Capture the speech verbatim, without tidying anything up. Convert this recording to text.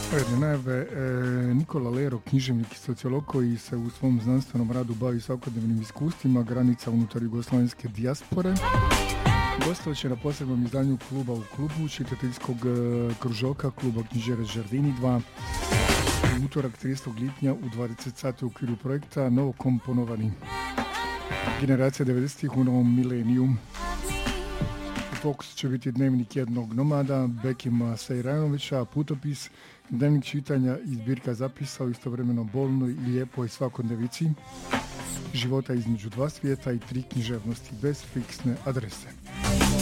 Jedne najave, e, Nikola Lero, književnik i sociolog koji se u svom znanstvenom radu bavi svakodnevnim iskustvima granica unutar jugoslavenske dijaspore. Gostovat će na posebnom izdanju Kluba u klubu, čitateljskog e, kružoka Kluba knjižare Žardini dva, u utorak tridesetog lipnja u dvadeset sati u okviru projekta novo komponovani generacija devedesetih u novom mileniju. U fokusu će biti dnevnik jednog nomada, Bekima Sejranovića, putopis, dnevnik čitanja i zbirka zapisa o istovremeno bolnoj i lijepoj svakodnevici života između dva svijeta i tri književnosti bez fiksne adrese.